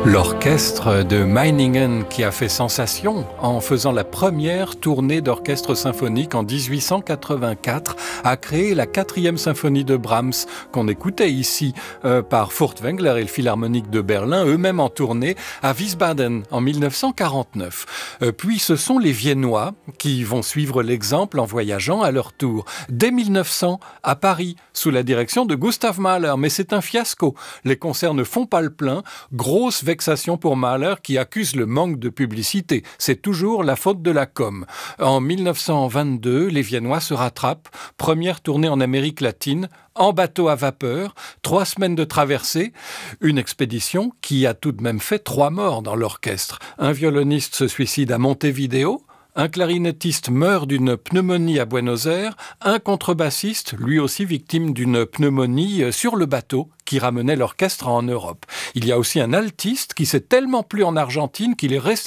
L'orchestre de Meiningen qui a fait sensation en faisant la première tournée d'orchestre symphonique en 1884 a créé la 4e symphonie de Brahms qu'on écoutait ici par Furtwängler et le Philharmonique de Berlin, eux-mêmes en tournée à Wiesbaden en 1949. Puis ce sont les Viennois qui vont suivre l'exemple en voyageant à leur tour. Dès 1900 à Paris sous la direction de Gustav Mahler, mais c'est un fiasco. Les concerts ne font pas le plein. Grosse vexation pour Mahler qui accuse le manque de publicité. C'est toujours la faute de la com. En 1922, les Viennois se rattrapent. Première tournée en Amérique latine, en bateau à vapeur, 3 semaines de traversée. Une expédition qui a tout de même fait 3 morts dans l'orchestre. Un violoniste se suicide à Montevideo. Un clarinettiste meurt d'une pneumonie à Buenos Aires, un contrebassiste, lui aussi victime d'une pneumonie sur le bateau qui ramenait l'orchestre en Europe. Il y a aussi un altiste qui s'est tellement plu en Argentine qu'il est resté